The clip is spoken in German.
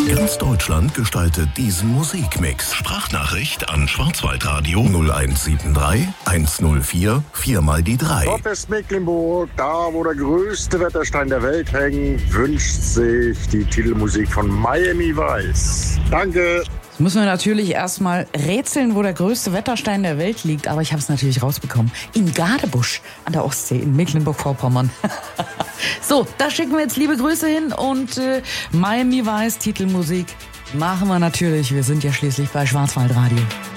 Ganz Deutschland gestaltet diesen Musikmix. Sprachnachricht an Schwarzwaldradio 0173 104 4x3. Dort ist Mecklenburg, da wo der größte Wetterstein der Welt hängt, wünscht sich die Titelmusik von Miami Vice. Danke. Jetzt müssen wir natürlich erstmal rätseln, wo der größte Wetterstein der Welt liegt, aber ich habe es natürlich rausbekommen. In Gadebusch an der Ostsee in Mecklenburg-Vorpommern. So, da schicken wir jetzt liebe Grüße hin und Miami Vice Titelmusik machen wir natürlich. Wir sind ja schließlich bei Schwarzwaldradio.